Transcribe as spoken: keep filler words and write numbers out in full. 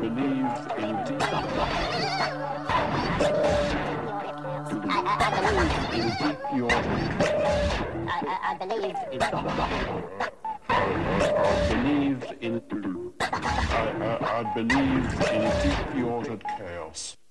believe in deep. I, I, I believe. In deep your. I, I, I believe. In, I, I believe in. I, I, I believe in deeply ordered chaos.